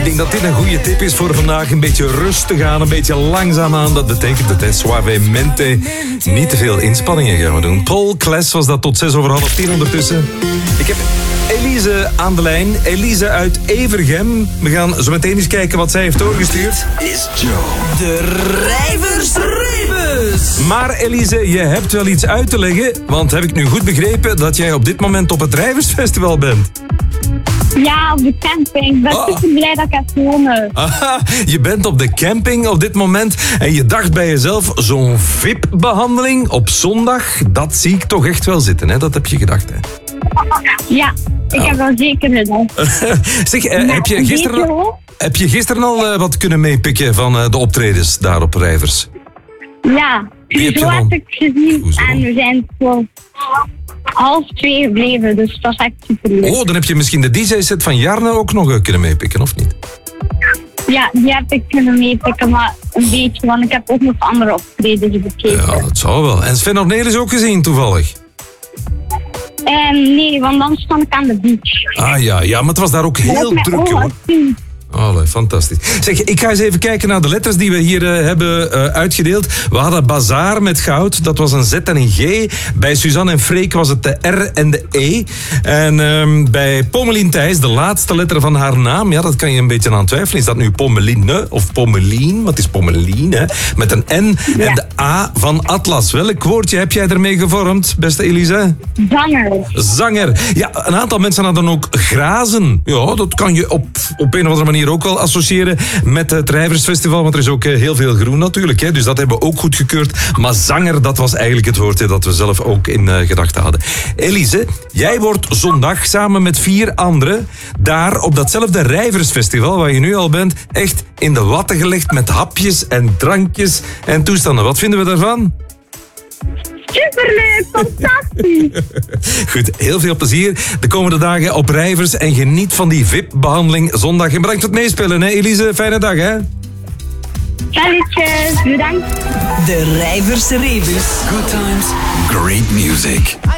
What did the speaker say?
denk dat dit een goede tip is voor vandaag. Een beetje rustig aan, een beetje langzaam aan. Dat betekent dat hij suavemente niet te veel inspanningen gaan doen. Paul Claes was dat tot 6:30 ondertussen. Ik heb Elise aan de lijn. Elise uit Evergem. We gaan zo meteen eens kijken wat zij heeft doorgestuurd. Is Joe. De Rijversrebus. Maar Elise, je hebt wel iets uit te leggen. Want heb ik nu goed begrepen dat jij op dit moment op het Rijversfestival bent? Ja, op de camping. Ik ben super blij dat ik heb gewonnen. Aha, je bent op de camping op dit moment en je dacht bij jezelf, zo'n VIP-behandeling op zondag, dat zie ik toch echt wel zitten, hè? Dat heb je gedacht, hè? Ja, ik heb wel zeker gedaan. Zeg, heb je gisteren al wat kunnen meepikken van de optredens daar op Rijvers? Ja, zo heb ik gezien en we zijn voor 1:30 gebleven, dus dat is echt super leuk. Oh, dan heb je misschien de DJ-set van Jarne ook nog kunnen meepikken, of niet? Ja, die heb ik kunnen meepikken, maar een beetje, want ik heb ook nog andere optredens bekeken. Ja, dat zou wel. En Sven Ornelis ook gezien, toevallig? Nee, want dan stond ik aan de beach. Ah ja, maar het was daar ook heel druk, hoor. Allee, fantastisch. Zeg, ik ga eens even kijken naar de letters die we hier hebben uitgedeeld. We hadden Bazaar met goud, dat was een Z en een G. Bij Suzanne en Freek was het de R en de E. En bij Pommelien Thijs, de laatste letter van haar naam, ja, dat kan je een beetje aan twijfelen. Is dat nu Pommeline of Pommelien? Want het is Pommelien, hè? Met een N en de A van Atlas. Welk woordje heb jij ermee gevormd, beste Elise? Zanger. Ja, een aantal mensen hadden ook grazen. Ja, dat kan je op een of andere manier ook wel associëren met het Rijversfestival, want er is ook heel veel groen natuurlijk, hè, dus dat hebben we ook goedgekeurd. Maar zanger, dat was eigenlijk het woordje dat we zelf ook in gedachten hadden. Elise, jij wordt zondag samen met 4 anderen daar op datzelfde Rijversfestival, waar je nu al bent, echt in de watten gelegd met hapjes en drankjes en toestanden. Wat vinden we daarvan? Superleuk, fantastisch. Goed, heel veel plezier de komende dagen op Rijvers en geniet van die VIP-behandeling zondag. En bedankt voor het meespelen, hè Elise. Fijne dag, hè. Salutjes, bedankt. De Rijversrebus. Good times, great music.